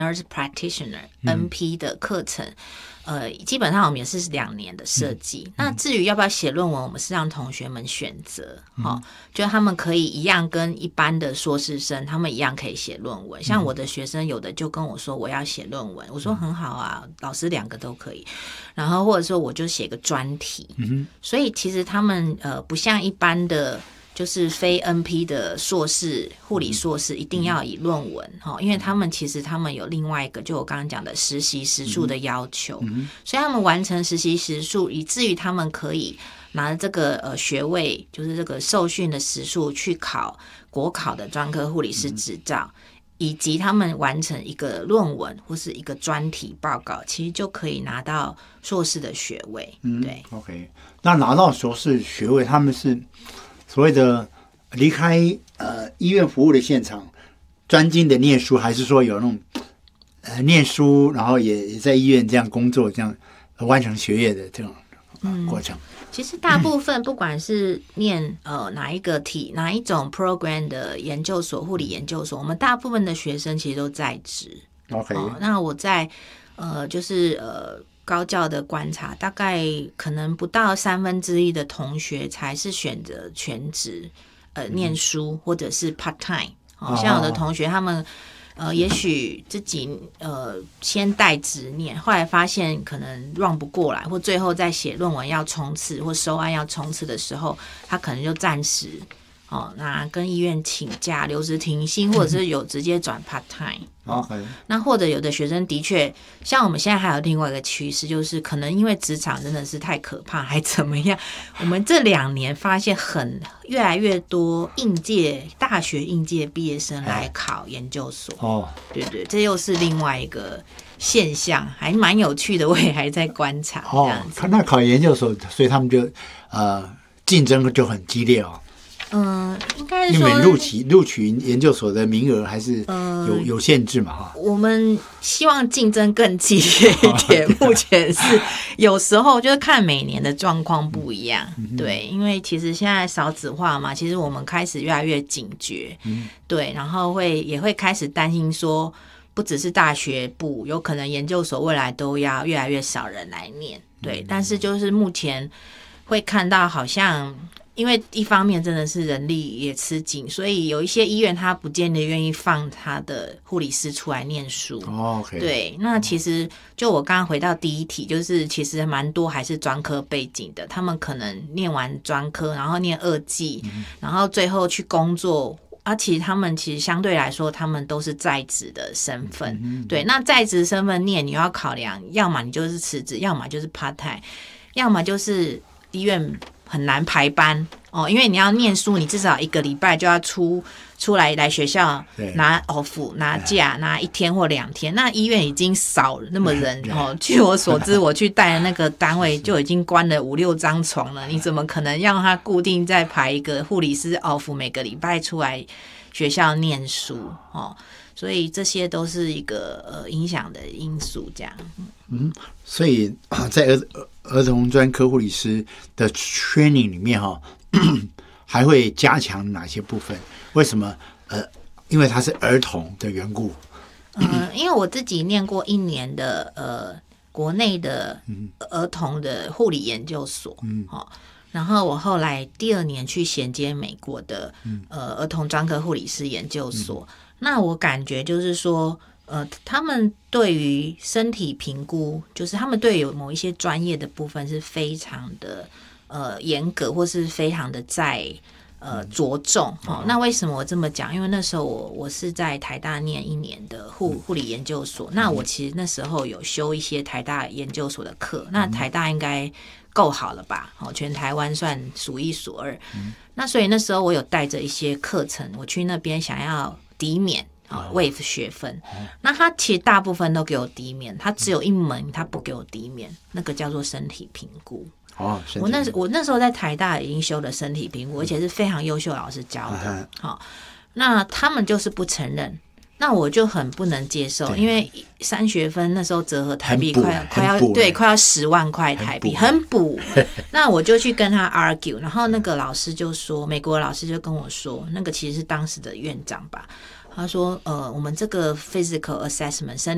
Nurse Practitioner、NP 的课程，基本上我们也是2年的设计。那至于要不要写论文，我们是让同学们选择，就他们可以一样跟一般的硕士生，他们一样可以写论文。像我的学生有的就跟我说我要写论文，我说很好啊，老师2个都可以。然后或者说我就写个专题，所以其实他们不像一般的。就是非 NP 的硕士护理硕士一定要以论文，因为他们有另外一个就我刚刚讲的实习时数的要求，所以他们完成实习时数，以至于他们可以拿着这个学位，就是这个受训的时数去考国考的专科护理师执照，以及他们完成一个论文或是一个专题报告，其实就可以拿到硕士的学位。对 ，OK， 那拿到硕士学位，他们是所谓的离开医院服务的现场，专精的念书，还是说有那种念书，然后也在医院这样工作，这样完成学业的这种过程？ 其实大部分不管是念哪一种 program 的研究所、护理研究所，我们大部分的学生其实都在职。 OK， 那我在高教的观察，大概可能不到1/3的同学才是选择全职念书或者是 part time。像有的同学他们也许自己先带职念，后来发现可能 run 不过来，或最后在写论文要冲刺或收案要冲刺的时候，他可能就暂时那跟医院请假留职停薪，或者是有直接转 part time。那或者有的学生的确，像我们现在还有另外一个趋势，就是可能因为职场真的是太可怕，还怎么样？我们这2年发现越来越多大学应届毕业生来考研究所。对，这又是另外一个现象，还蛮有趣的，我也还在观察。这样子。 那考研究所，所以他们就竞争就很激烈。 应该是说， 因为录取研究所的名额还是有限制嘛， 我们希望竞争更激烈一点。目前是有时候就是看每年的状况不一样，对，因为其实现在少子化嘛，其实我们开始越来越警觉，对，然后也会开始担心说，不只是大学部，有可能研究所未来都要越来越少人来念，对，但是就是目前会看到好像。因为一方面真的是人力也吃紧，所以有一些医院他不见得愿意放他的护理师出来念书。 Okay. 对，那其实就我刚刚回到第一题，就是其实蛮多还是专科背景的，他们可能念完专科，然后念2技，然后最后去工作。其实相对来说，他们都是在职的身份。对，那在职身份念，你要考量，要么你就是辞职，要么就是 part time， 要么就是医院很难排班因为你要念书，你至少1个礼拜就要出来学校拿 off 拿假拿1天或2天，那医院已经少那么人据我所知，我去带的那个单位就已经关了5-6张床了，你怎么可能让他固定再排一个护理师 off 每个礼拜出来学校念书所以这些都是一个影响的因素，这样。 所以在儿童专科护理师的 training 里面还会加强哪些部分？为什么？因为它是儿童的缘故。 因为我自己念过1年的国内的儿童的护理研究所，然后我后来第2年去衔接美国的儿童专科护理师研究所。那我感觉就是说，他们对于身体评估，就是他们对于某一些专业的部分是非常的严格，或是非常的在着重。那为什么我这么讲？因为那时候我是在台大念1年的护理研究所，那我其实那时候有修一些台大研究所的课，那台大应该够好了吧？全台湾算数1数2。那所以那时候我有带着一些课程，我去那边想要抵免waive 学分，那他其实大部分都给我抵免，他只有1门他不给我抵免，那个叫做身体评估。我那时候在台大已经修了身体评估，而且是非常优秀的老师教的。那他们就是不承认，那我就很不能接受，因为3学分那时候折合台币快要10万块台币，很补。那我就去跟他 argue， 然后那个老师就说，美国老师就跟我说，那个其实是当时的院长吧，他说我们这个 physical assessment 身